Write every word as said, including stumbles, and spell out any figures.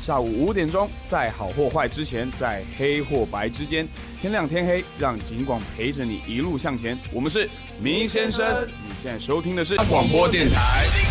下午五点钟，在好或坏之前，在黑或白之间，天亮天黑，让警广陪着你一路向前。我们是明先生，你现在收听的是广播电台。